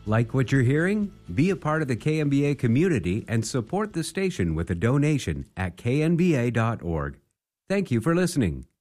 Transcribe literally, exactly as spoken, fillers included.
Like what you're hearing? Be a part of the K N B A community and support the station with a donation at k n b a dot org. Thank you for listening.